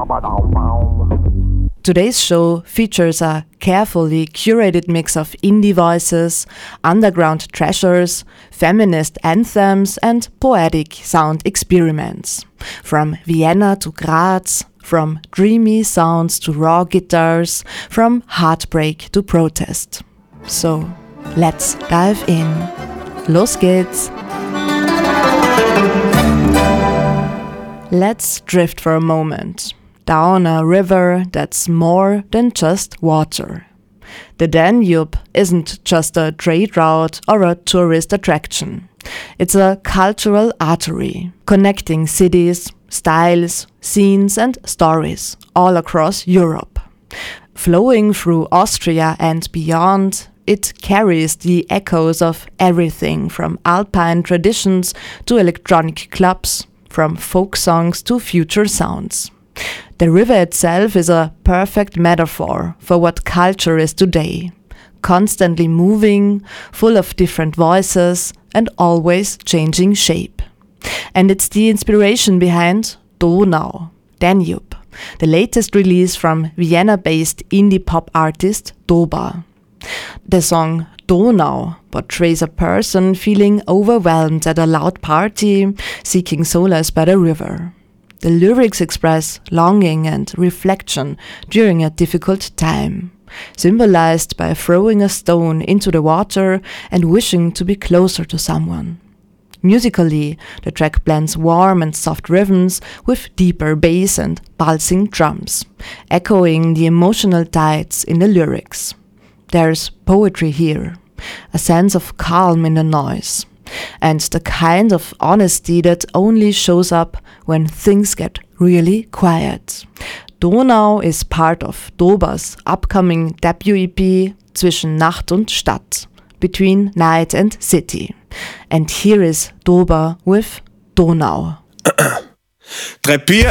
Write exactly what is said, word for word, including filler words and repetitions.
Today's show features a carefully curated mix of indie voices, underground treasures, feminist anthems and poetic sound experiments. From Vienna to Graz, from dreamy sounds to raw guitars, from heartbreak to protest. So, let's dive in. Los geht's! Let's drift for a moment down a river that's more than just water. The Danube isn't just a trade route or a tourist attraction. It's a cultural artery, connecting cities, styles, scenes and stories all across Europe. Flowing through Austria and beyond, it carries the echoes of everything from alpine traditions to electronic clubs, from folk songs to future sounds. The river itself is a perfect metaphor for what culture is today, constantly moving, full of different voices and always changing shape. And it's the inspiration behind Donau, Danube, the latest release from Vienna-based indie pop artist Doba. The song Donau portrays a person feeling overwhelmed at a loud party, seeking solace by the river. The lyrics express longing and reflection during a difficult time, symbolized by throwing a stone into the water and wishing to be closer to someone. Musically, the track blends warm and soft rhythms with deeper bass and pulsing drums, echoing the emotional tides in the lyrics. There's poetry here, a sense of calm in the noise, and the kind of honesty that only shows up when things get really quiet. Donau is part of Doba's upcoming debut E P Zwischen Nacht und Stadt, Between Night and City. And here is Doba with Donau. Drei Bier